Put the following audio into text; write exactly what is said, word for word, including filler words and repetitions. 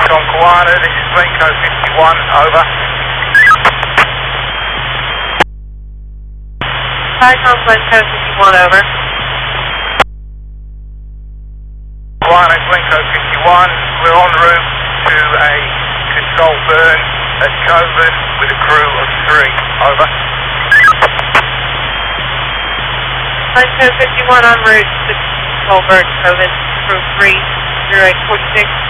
Tom Koala, this is Glencoe fifty-one, over. Hi, Tom Glencoe fifty-one, over. Koala, Glencoe fifty-one, we're en route to a controlled burn at Coburn with a crew of three, over. Glencoe fifty-one en route to Colburn, Coven, crew three, zero eight four six.